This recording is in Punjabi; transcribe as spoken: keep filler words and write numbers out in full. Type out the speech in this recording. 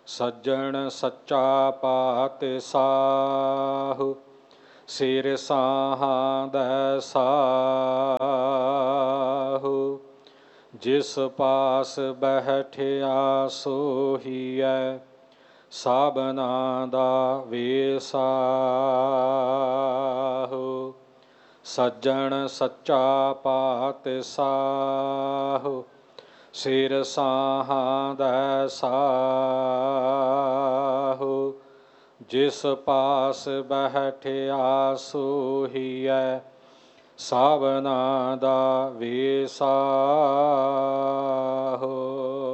ਸੱਜਣ ਸੱਚਾ ਪਾਤਿਸਾਹੁ, ਸਿਰ ਸਾਹਾਂ ਦੈ ਸਾਹੁ। ਜਿਸ ਪਾਸ ਬੈਠਿਆ ਸੋਹੀਐ, ਸਾਬਨਾ ਦਾ ਵੇਸਾਹੁ। ਸੱਜਣ ਸੱਚਾ ਪਾਤਿਸਾਹੁ, ਸਿਰ ਸਾਹਾਂ ਦੈ ਸਾਹੁ। ਜਿਸ ਪਾਸ ਬੈਠਿਆ ਸੋਹੀਐ, ਸਾਬਨਾ ਦਾ ਵੇਸਾਹੁ।